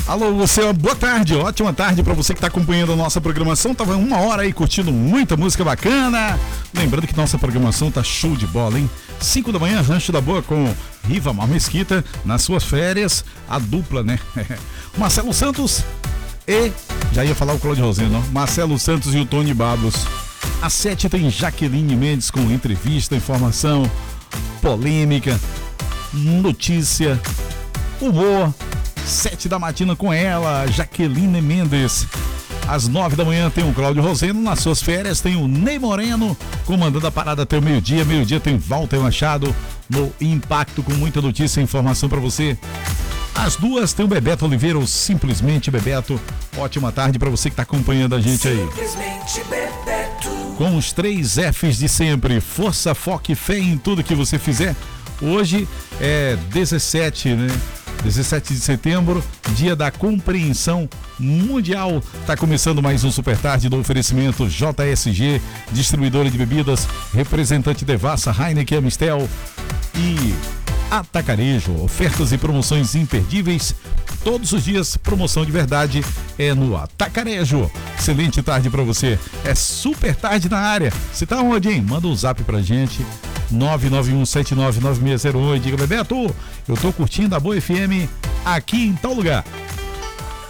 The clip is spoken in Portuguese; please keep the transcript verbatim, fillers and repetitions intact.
Alô, você, boa tarde, ótima tarde para você que está acompanhando a nossa programação. Tava uma hora aí curtindo muita música bacana. Lembrando que nossa programação tá show de bola, hein? cinco da manhã, Rancho da Boa com Rivamar Mesquita. Nas suas férias, a dupla, né? Marcelo Santos e... Já ia falar o Cláudio Roseno, não? Marcelo Santos e o Tony Babos. Às sete tem Jaqueline Mendes com entrevista, informação, polêmica, notícia, humor. Sete da matina com ela, Jaqueline Mendes. Às nove da manhã tem o Cláudio Roseno. Nas suas férias tem o Ney Moreno comandando a parada até o meio-dia. Meio-dia tem Walter Machado no Impacto com muita notícia e informação para você. Às duas tem o Bebeto Oliveira, ou Simplesmente Bebeto. Ótima tarde para você que está acompanhando a gente aí. Simplesmente Bebeto. Com os três F's de sempre: força, foco e fé em tudo que você fizer. Hoje é dezessete, né? dezessete de setembro, dia da compreensão mundial. Tá começando mais um Super Tarde do oferecimento J S G, distribuidora de bebidas, representante Devassa, Heineken, Amistel e Atacarejo. Ofertas e promoções imperdíveis. Todos os dias, promoção de verdade é no Atacarejo. Excelente tarde pra você. É Super Tarde na área. Você tá onde, hein? Manda um zap pra gente. nove nove um sete nove nove seis zero um e diga: Bebeto, eu tô curtindo a Boa F M aqui em tal lugar.